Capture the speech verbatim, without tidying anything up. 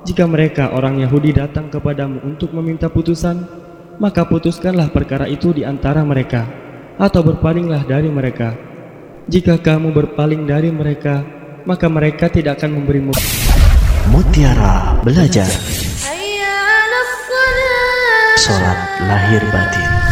Jika mereka orang Yahudi datang kepadamu untuk meminta putusan, maka putuskanlah perkara itu di antara mereka, atau berpalinglah dari mereka. Jika kamu berpaling dari mereka, maka mereka tidak akan memberimu. Mutiara Belajar. Sholat lahir batin.